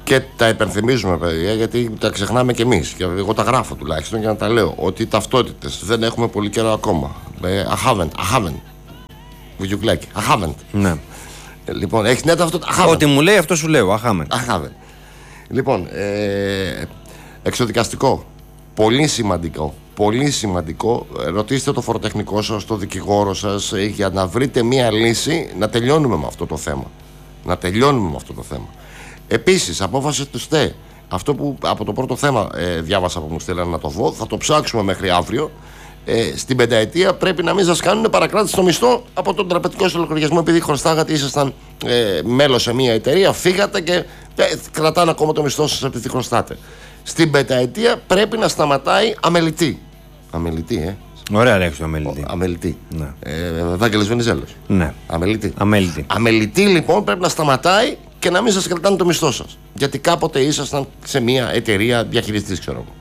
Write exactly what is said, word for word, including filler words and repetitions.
Και τα υπενθυμίζουμε, παιδιά, γιατί τα ξεχνάμε κι εμείς. Και εγώ τα γράφω τουλάχιστον για να τα λέω. Ότι οι ταυτότητες δεν έχουμε πολύ καιρό ακόμα. I haven't, I haven't. Would you like? I haven't. Ναι. Λοιπόν, έχεις νέα ταυτότητα. Ό,τι μου λέει, αυτό σου λέω. I haven't. I haven't. Λοιπόν, ε, εξοδικαστικό. Πολύ σημαντικό. Πολύ σημαντικό. Ρωτήστε το φοροτεχνικό σας, το δικηγόρο σας, για να βρείτε μία λύση να τελειώνουμε με αυτό το θέμα. Να τελειώνουμε με αυτό το θέμα. Επίσης, απόφαση του ΣΤΕ. Αυτό που από το πρώτο θέμα ε, διάβασα που μου στείλανε να το δω, θα το ψάξουμε μέχρι αύριο. Ε, στην πενταετία πρέπει να μην σας κάνουν παρακράτηση στο μισθό από τον τραπεζικό σας λογαριασμό, επειδή χρωστάγατε, ήσασταν ε, μέλος σε μια εταιρεία, φύγατε και ε, κρατάνε ακόμα το μισθό σας επειδή χρωστάτε. Στην πενταετία πρέπει να σταματάει αμελητή. Αμελητή, ε. Ωραία λέξη, αμελητή. Ο, αμελητή. Ναι. Ε, Ευάγγελος Βενιζέλος. Ναι. Αμελητή. Αμελητή. Αμελητή λοιπόν πρέπει να σταματάει και να μην σας κρατάνε το μισθό σας. Γιατί κάποτε ήσασταν σε μια εταιρεία διαχειριστής, ξέρω εγώ.